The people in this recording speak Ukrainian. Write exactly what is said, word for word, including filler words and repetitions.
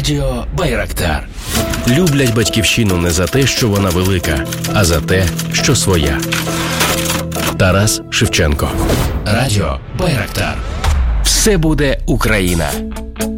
Радіо Байрактар. Люблять батьківщину не за те, що вона велика, а за те, що своя. Тарас Шевченко. Радіо Байрактар. Все буде Україна.